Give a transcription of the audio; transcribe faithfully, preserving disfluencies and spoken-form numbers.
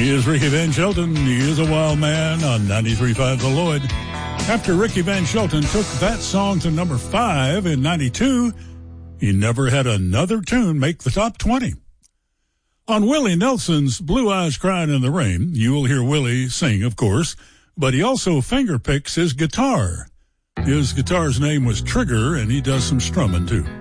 He is Ricky Van Shelton. He is a wild man on ninety-three point five The Lloyd. After Ricky Van Shelton took that song to number five in ninety-two, he never had another tune make the top twenty. On Willie Nelson's Blue Eyes Crying in the Rain, you will hear Willie sing, of course, but he also finger picks his guitar. His guitar's name was Trigger, and he does some strumming, too.